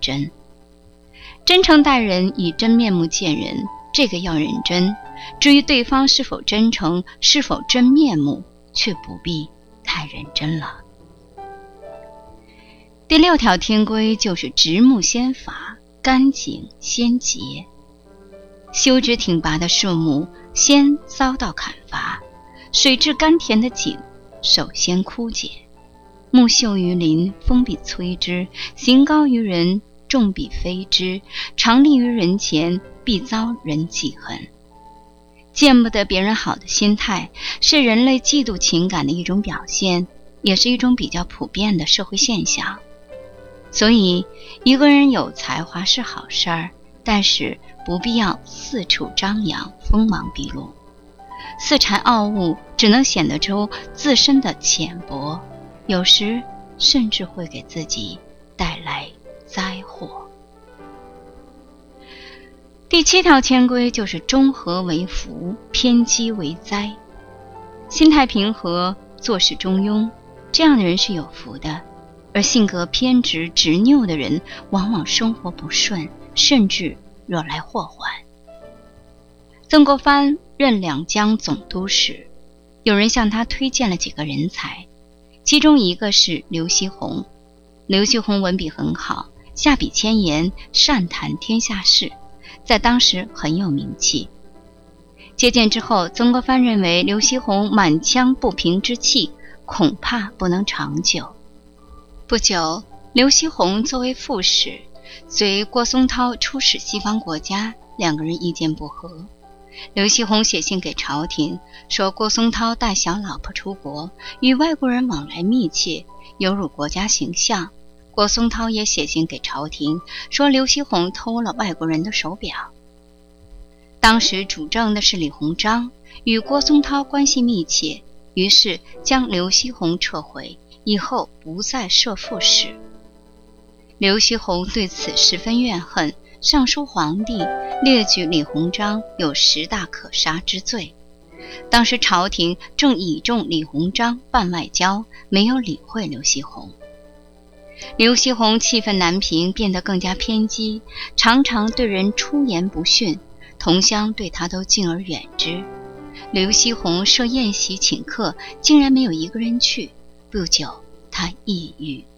真。真诚待人，以真面目见人，这个要认真。至于对方是否真诚，是否真面目，却不必太认真了。第6条天规就是直木先伐，干井先截。修直挺拔的树木先遭到砍伐，水质甘甜的井首先枯竭。木秀于林，风必摧之；行高于人，众必非之；常立于人前，必遭人忌恨。见不得别人好的心态，是人类嫉妒情感的一种表现，也是一种比较普遍的社会现象。所以，一个人有才华是好事儿，但是不必要四处张扬，锋芒毕露。恃才傲物只能显得出自身的浅薄，有时甚至会给自己带来灾祸。第7条天规就是中和为福，偏激为灾。心态平和，做事中庸，这样的人是有福的。而性格偏执执拗的人，往往生活不顺，甚至惹来祸患。曾国藩任两江总督时，有人向他推荐了几个人才，其中一个是刘锡鸿。刘锡鸿文笔很好，下笔千言，善谈天下事，在当时很有名气。接见之后，曾国藩认为刘锡鸿满腔不平之气，恐怕不能长久。不久，刘锡鸿作为副使，随郭松涛出使西方国家，两个人意见不合。刘锡鸿写信给朝廷，说郭松涛带小老婆出国，与外国人往来密切，有辱国家形象。郭松涛也写信给朝廷，说刘锡鸿偷了外国人的手表。当时主政的是李鸿章，与郭松涛关系密切，于是将刘锡鸿撤回，以后不再设副使。刘锡鸿对此十分怨恨，上书皇帝，列举李鸿章有10大可杀之罪。当时朝廷正倚重李鸿章办外交，没有理会刘锡鸿。刘锡鸿气愤难平，变得更加偏激，常常对人出言不逊，同乡对他都敬而远之。刘锡鸿设宴席请客，竟然没有一个人去。不久，他抑郁